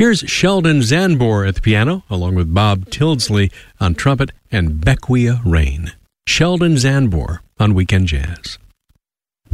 Here's Sheldon Zanbor at the piano, along with Bob Tildesley on trumpet and Bequia Rain. Sheldon Zanbor on Weekend Jazz.